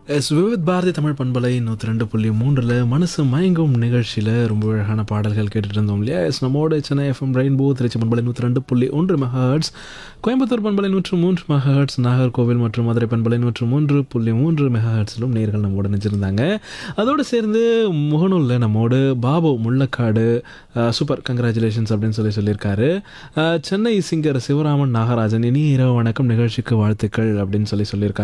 விவித் பாரதி தமிழ் பண்பலை 102.3ல மனசு மயங்கும் நிகழ்ச்சியில் ரொம்ப அழகான பாடல்கள் கேட்டுட்டு இருந்தோம் இல்லையா? நம்மோட சென்னை எஃப்எம் ரெயின்போ திருச்சி பண்பலை 102.1 மெகாஹெர்ட்ஸ், கோயம்புத்தூர் பண்பலை 103 மெகாஹெர்ட்ஸ், நாகர்கோவில் மற்றும் மதுரை பண்பலை 103.3 மெகாஹெர்ட்ஸிலும் நேர்கள் நம்மோட நினைச்சிருந்தாங்க. அதோடு சேர்ந்து முகநூலில் நம்மோடு பாபு முள்ளக்காடு சூப்பர் கங்க்ராச்சுலேஷன்ஸ் அப்படின்னு சொல்லியிருக்காரு. சென்னை சிங்கர் சிவராமன் நாகராஜன் இனிய இரவு வணக்கம், நிகழ்ச்சிக்கு வாழ்த்துக்கள் அப்படின்னு சொல்லியிருக்காரு.